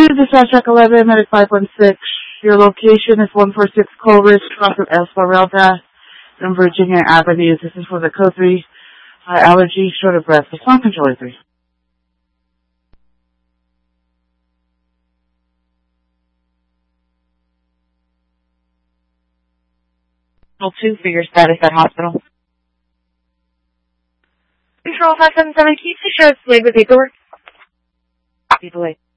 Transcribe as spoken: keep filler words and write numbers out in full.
Dispatch Track eleven, Medic five one six. Your location is one four six Coleridge, across from Esmeralda and Virginia Avenue. This is for the code three, high allergy, short of breath. Response controller three. two for your status at hospital. Control five seven seven, keep the show displayed with paperwork. Copy delayed.